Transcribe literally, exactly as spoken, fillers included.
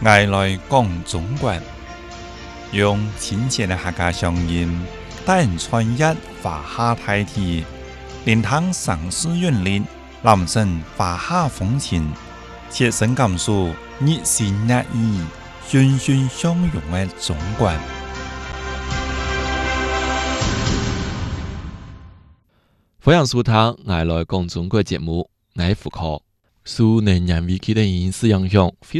爱来讲中国，用亲切的客家乡音，带人穿越华夏大地，聆听城市韵律，感受华夏风情，切身感受日新月异、欣欣向荣的中国。 欢迎收听《爱来讲中国》节目，我是胡科。受年人为期的影视影响，非